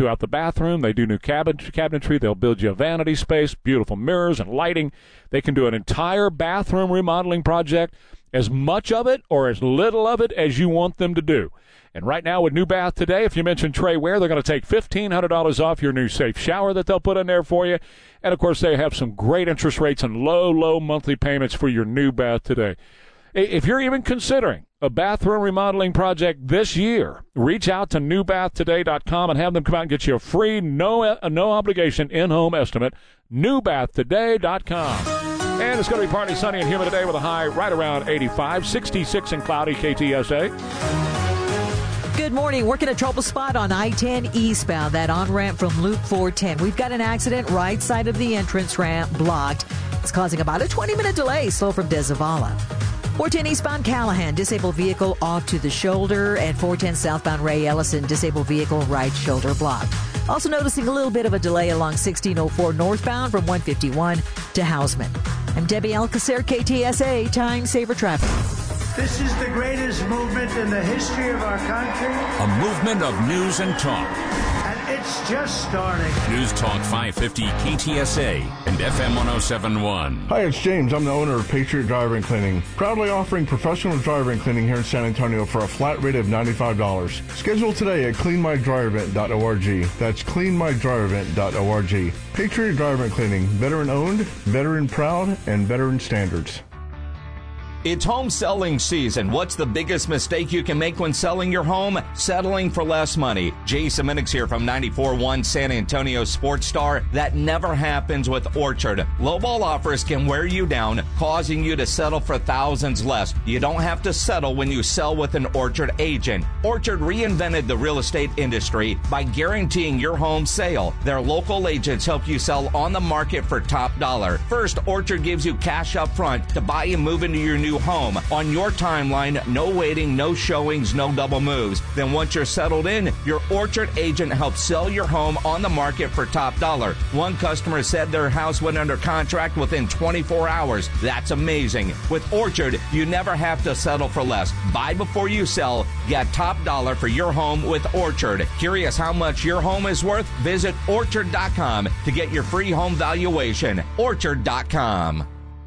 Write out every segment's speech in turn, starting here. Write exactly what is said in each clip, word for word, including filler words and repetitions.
throughout the bathroom. They do new cabin- cabinetry. They'll build you a vanity space, beautiful mirrors and lighting. They can do an entire bathroom remodeling project, as much of it or as little of it as you want them to do. And right now with New Bath Today, if you mention Trey Ware, they're going to take fifteen hundred dollars off your new safe shower that they'll put in there for you. And, of course, they have some great interest rates and low, low monthly payments for your New Bath Today. If you're even considering a bathroom remodeling project this year, reach out to new bath today dot com and have them come out and get you a free, no, no obligation in-home estimate, new bath today dot com. And it's going to be partly sunny and humid today with a high right around eighty-five, sixty-six and cloudy. K T S A. Good morning. Working a trouble spot on I ten eastbound, that on-ramp from Loop four ten. We've got an accident right side of the entrance ramp blocked. It's causing about a twenty-minute delay, slow from Dezavala. four ten eastbound Callahan, disabled vehicle off to the shoulder, and four ten southbound Ray Ellison, disabled vehicle right shoulder blocked. Also noticing a little bit of a delay along sixteen oh four northbound from one fifty-one to Houseman. I'm Debbie Alcacer, K T S A, Time Saver Traffic. This is the greatest movement in the history of our country. A movement of news and talk. And it's just starting. News Talk five fifty K T S A and F M one oh seven point one. Hi, it's James. I'm the owner of Patriot Driving Cleaning. Proudly offering professional driving cleaning here in San Antonio for a flat rate of ninety-five dollars. Schedule today at clean my dry event dot org. That's clean my dry event dot org. Patriot Driving Cleaning. Veteran owned, veteran proud, and veteran standards. It's home selling season. What's the biggest mistake you can make when selling your home? Settling for less money. Jason Minix here from ninety-four point one San Antonio Sports Star. That never happens with Orchard. Lowball offers can wear you down, causing you to settle for thousands less. You don't have to settle when you sell with an Orchard agent. Orchard reinvented the real estate industry by guaranteeing your home sale. Their local agents help you sell on the market for top dollar. First, Orchard gives you cash up front to buy and move into your new home on your timeline. No waiting, no showings, no double moves. Then once you're settled in, your Orchard agent helps sell your home on the market for top dollar. One customer said their house went under contract within twenty-four hours. That's amazing. With Orchard, you never have to settle for less. Buy before you sell. Get top dollar for your home with Orchard. Curious how much your home is worth? Visit orchard dot com to get your free home valuation. orchard dot com.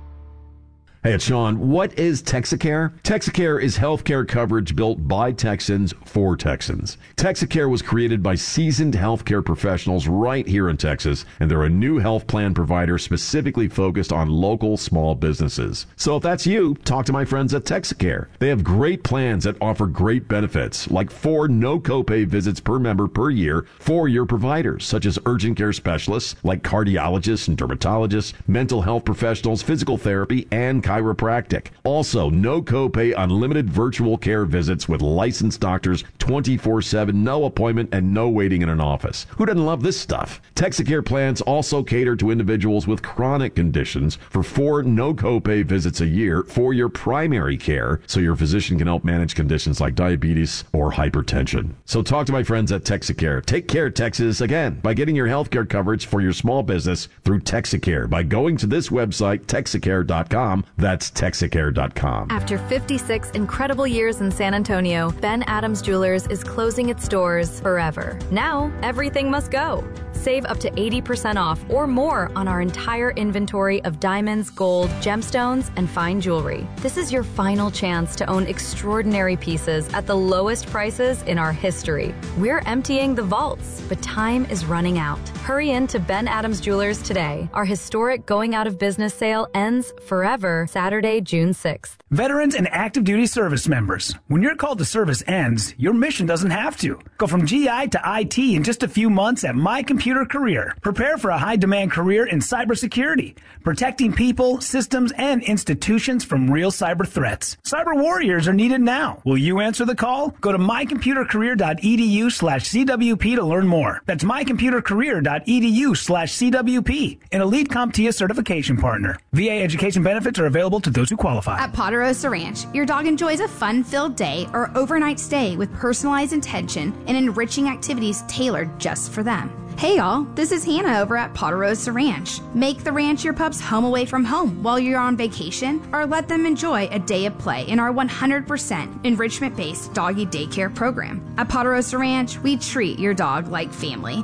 Hey, it's Sean. What is Texacare? Texacare is healthcare coverage built by Texans for Texans. Texacare was created by seasoned healthcare professionals right here in Texas, and they're a new health plan provider specifically focused on local small businesses. So if that's you, talk to my friends at Texacare. They have great plans that offer great benefits, like four no copay visits per member per year for your providers, such as urgent care specialists like cardiologists and dermatologists, mental health professionals, physical therapy, and chiropractic. Also, no copay, unlimited virtual care visits with licensed doctors twenty-four seven, no appointment, and no waiting in an office. Who doesn't love this stuff? Texacare plans also cater to individuals with chronic conditions for four no copay visits a year for your primary care, so your physician can help manage conditions like diabetes or hypertension. So talk to my friends at Texacare. Take care, Texas, again, by getting your healthcare coverage for your small business through Texacare by going to this website, texacare dot com. That's texacare dot com. After fifty-six incredible years in San Antonio, Ben Adams Jewelers is closing its doors forever. Now, everything must go. Save up to eighty percent off or more on our entire inventory of diamonds, gold, gemstones, and fine jewelry. This is your final chance to own extraordinary pieces at the lowest prices in our history. We're emptying the vaults, but time is running out. Hurry in to Ben Adams Jewelers today. Our historic going out of business sale ends forever Saturday, June sixth. Veterans and active duty service members, when your call to service ends, your mission doesn't have to. Go from G I to I T in just a few months at My Computer Career. Prepare for a high-demand career in cybersecurity, protecting people, systems, and institutions from real cyber threats. Cyber warriors are needed now. Will you answer the call? Go to my computer career dot e d u slash c w p to learn more. That's my computer career dot e d u slash c w p, an elite CompTIA certification partner. V A education benefits are available to those who qualify. At Ponderosa Ranch, your dog enjoys a fun-filled day or overnight stay with personalized attention and enriching activities tailored just for them. Hey y'all, this is Hannah over at Ponderosa Ranch. Make the ranch your pup's home away from home while you're on vacation, or let them enjoy a day of play in our one hundred percent enrichment-based doggy daycare program. At Ponderosa Ranch, we treat your dog like family.